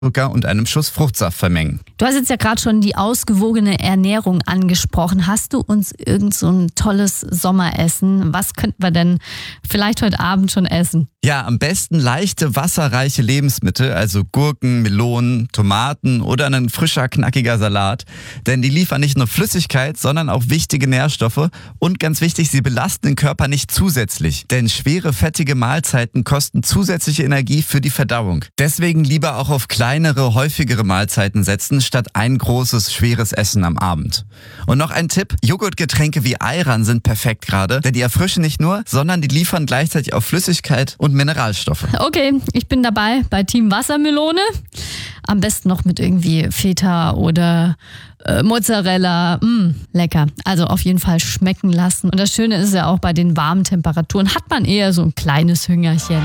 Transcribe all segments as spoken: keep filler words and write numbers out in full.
Zucker und einem Schuss Fruchtsaft vermengen. Du hast jetzt ja gerade schon die ausgewogene Ernährung angesprochen. Hast du uns irgend so ein tolles Sommeressen? Was könnten wir denn vielleicht heute Abend schon essen? Ja, am besten leichte, wasserreiche Lebensmittel, also Gurken, Melonen, Tomaten oder ein frischer, knackiger Salat. Denn die liefern nicht nur Flüssigkeit, sondern auch wichtige Nährstoffe. Und ganz wichtig, sie belasten den Körper nicht zusätzlich. Denn schwere, fettige Mahlzeiten kosten zusätzliche Energie für die Verdauung. Deswegen lieber auch auf kleinere, häufigere Mahlzeiten setzen, statt ein großes, schweres Essen am Abend. Und noch ein Tipp, Joghurtgetränke wie Ayran sind perfekt gerade, denn die erfrischen nicht nur, sondern die liefern gleichzeitig auch Flüssigkeit und Mineralstoffe. Okay, ich bin dabei bei Team Wassermelone. Am besten noch mit irgendwie Feta oder äh, Mozzarella. Mm, lecker. Also auf jeden Fall schmecken lassen. Und das Schöne ist ja auch, bei den warmen Temperaturen hat man eher so ein kleines Hüngerchen.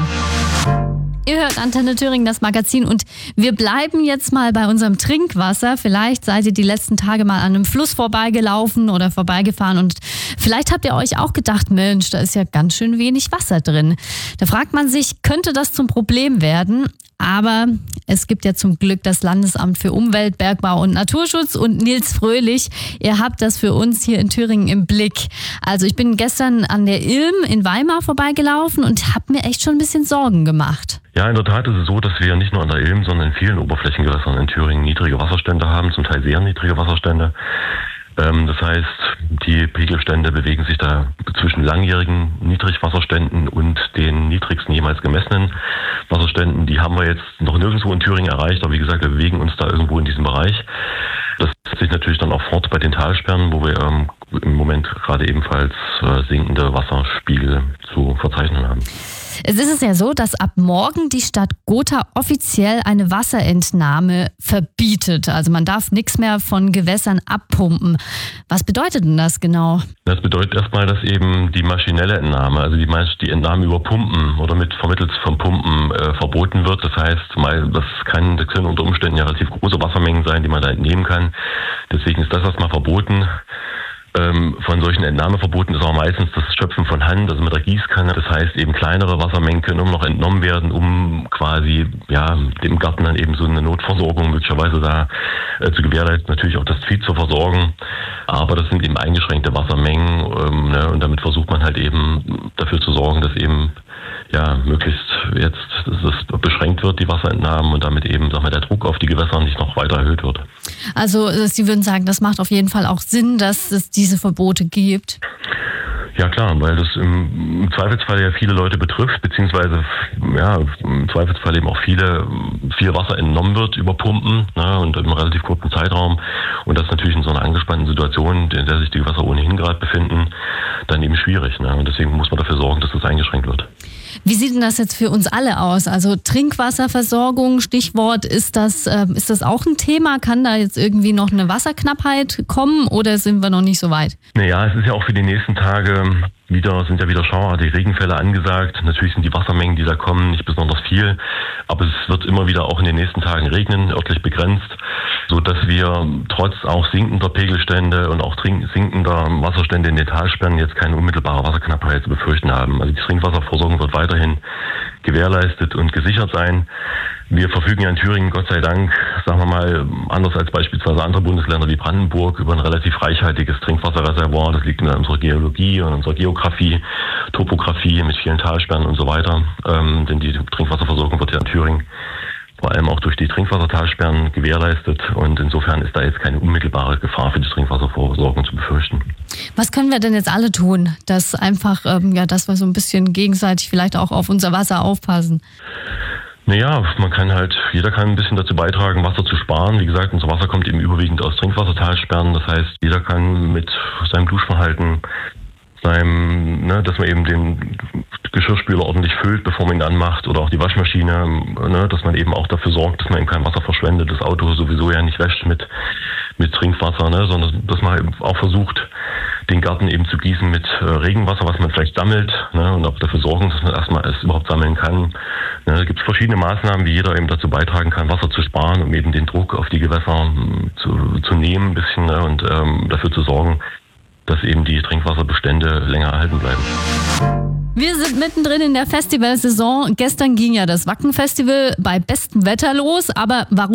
Ihr hört Antenne Thüringen, das Magazin, und wir bleiben jetzt mal bei unserem Trinkwasser. Vielleicht seid ihr die letzten Tage mal an einem Fluss vorbeigelaufen oder vorbeigefahren und vielleicht habt ihr euch auch gedacht, Mensch, da ist ja ganz schön wenig Wasser drin. Da fragt man sich, könnte das zum Problem werden? Aber es gibt ja zum Glück das Landesamt für Umwelt, Bergbau und Naturschutz und Nils Fröhlich. Ihr habt das für uns hier in Thüringen im Blick. Also ich bin gestern an der Ilm in Weimar vorbeigelaufen und habe mir echt schon ein bisschen Sorgen gemacht. Ja, in der Tat ist es so, dass wir nicht nur an der Ilm, sondern in vielen Oberflächengewässern in Thüringen niedrige Wasserstände haben, zum Teil sehr niedrige Wasserstände. Das heißt, die Pegelstände bewegen sich da zwischen langjährigen Niedrigwasserständen und den niedrigsten jemals gemessenen Wasserständen. Die haben wir jetzt noch nirgendwo in Thüringen erreicht, aber wie gesagt, wir bewegen uns da irgendwo in diesem Bereich. Das setzt sich natürlich dann auch fort bei den Talsperren, wo wir ähm, im Moment gerade ebenfalls äh, sinkende Wasserspiegel zu verzeichnen haben. Es ist es ja so, dass ab morgen die Stadt Gotha offiziell eine Wasserentnahme verbietet. Also man darf nichts mehr von Gewässern abpumpen. Was bedeutet denn das genau? Das bedeutet erstmal, dass eben die maschinelle Entnahme, also die, die Entnahme über Pumpen oder mit vermittels von Pumpen äh, verboten wird. Das heißt, mal, das, kann, das können unter Umständen ja relativ große Wassermengen sein, die man da entnehmen kann. Deswegen ist das erstmal verboten. Von solchen Entnahmeverboten ist auch meistens das Schöpfen von Hand, also mit der Gießkanne. Das heißt, eben kleinere Wassermengen können immer noch entnommen werden, um quasi ja dem Garten dann eben so eine Notversorgung möglicherweise da äh, zu gewährleisten, natürlich auch das Vieh zu versorgen. Aber das sind eben eingeschränkte Wassermengen ähm, ne, und damit versucht man halt eben dafür zu sorgen, dass eben ja möglichst jetzt dass es beschränkt wird, die Wasserentnahmen, und damit eben sag mal, der Druck auf die Gewässer nicht noch weiter erhöht wird. Also Sie würden sagen, das macht auf jeden Fall auch Sinn, dass es diese Verbote gibt? Ja klar, weil das im, im Zweifelsfall ja viele Leute betrifft, beziehungsweise ja im Zweifelsfall eben auch viele viel Wasser entnommen wird über Pumpen, ne, und im relativ kurzen Zeitraum, und das natürlich in so einer angespannten Situation, in der sich die Gewässer ohnehin gerade befinden, dann eben schwierig, ne, und deswegen muss man dafür sorgen, dass das eingeschränkt wird. Wie sieht denn das jetzt für uns alle aus? Also Trinkwasserversorgung, Stichwort, ist das, äh, ist das auch ein Thema? Kann da jetzt irgendwie noch eine Wasserknappheit kommen oder sind wir noch nicht so weit? Naja, es ist ja auch für die nächsten Tage wieder, sind ja wieder schauartige Regenfälle angesagt. Natürlich sind die Wassermengen, die da kommen, nicht besonders viel, aber es wird immer wieder auch in den nächsten Tagen regnen, örtlich begrenzt, so dass wir trotz auch sinkender Pegelstände und auch trink- sinkender Wasserstände in den Talsperren jetzt keine unmittelbare Wasserknappheit zu befürchten haben. Also die Trinkwasserversorgung wird weiterhin gewährleistet und gesichert sein. Wir verfügen ja in Thüringen, Gott sei Dank, sagen wir mal, anders als beispielsweise andere Bundesländer wie Brandenburg, über ein relativ reichhaltiges Trinkwasserreservoir. Das liegt in unserer Geologie und unserer Geografie, Topografie mit vielen Talsperren und so weiter. Ähm, denn die Trinkwasserversorgung wird ja in Thüringen vor allem auch durch die Trinkwassertalsperren gewährleistet, und insofern ist da jetzt keine unmittelbare Gefahr für die Trinkwasserversorgung zu befürchten. Was können wir denn jetzt alle tun, dass einfach, ähm, ja, dass wir so ein bisschen gegenseitig vielleicht auch auf unser Wasser aufpassen? Naja, man kann halt, jeder kann ein bisschen dazu beitragen, Wasser zu sparen. Wie gesagt, unser Wasser kommt eben überwiegend aus Trinkwassertalsperren. Das heißt, jeder kann mit seinem Duschverhalten, seinem, ne, dass man eben den Geschirrspüler ordentlich füllt, bevor man ihn anmacht, oder auch die Waschmaschine, ne, dass man eben auch dafür sorgt, dass man eben kein Wasser verschwendet, das Auto sowieso ja nicht wäscht mit, mit Trinkwasser, ne, sondern dass man eben auch versucht, den Garten eben zu gießen mit äh, Regenwasser, was man vielleicht sammelt, ne, und auch dafür sorgen, dass man erstmal es überhaupt sammeln kann. Ne, da gibt es verschiedene Maßnahmen, wie jeder eben dazu beitragen kann, Wasser zu sparen, um eben den Druck auf die Gewässer m, zu, zu nehmen ein bisschen, ne, und ähm, dafür zu sorgen, dass eben die Trinkwasserbestände länger erhalten bleiben. Wir sind mittendrin in der Festivalsaison. Gestern ging ja das Wacken-Festival bei bestem Wetter los, aber warum